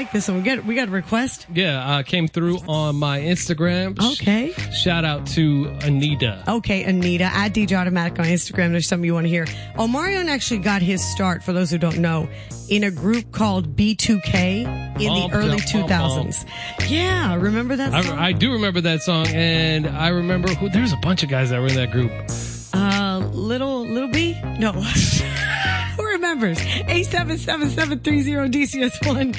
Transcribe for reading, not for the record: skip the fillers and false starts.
like this one. We got a request. Yeah, came through on my Instagram. Okay. Shout out to Anita. Okay, Anita, at DJ Automatic on Instagram. There's something you want to hear. Omarion actually got his start, for those who don't know, in a group called B2K in the early 2000s. Yeah, remember that song? I do remember that song, and I remember there's a bunch of guys that were in that group. Little B? No. Who remembers? 877-730-DCS1.